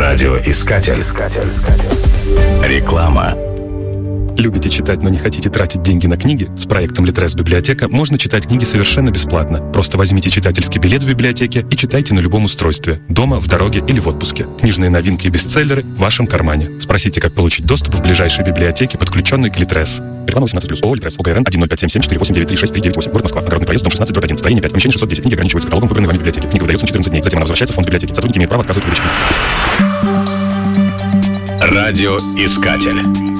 Радиоискатель. Реклама. Любите читать, но не хотите тратить деньги на книги? С проектом Литрес Библиотека можно читать книги совершенно бесплатно. Просто возьмите читательский билет в библиотеке и читайте на любом устройстве. Дома, в дороге или в отпуске. Книжные новинки и бестселлеры в вашем кармане. Спросите, как получить доступ в ближайшей библиотеке, подключенной к Литрес. Реклама 18+. ООО «Литрес». ОГРН 1057748936398. Город Москва. Огородный проезд, дом 16/1. Строение 5. Помещение 610. Книги ограничиваются каталогом выбранной вами библиотеки. Книга выдается на 14 дней. Затем она возвращается в фонд библиотеки. Сотрудники имеют право отказывать в выдаче. Радиоискатель.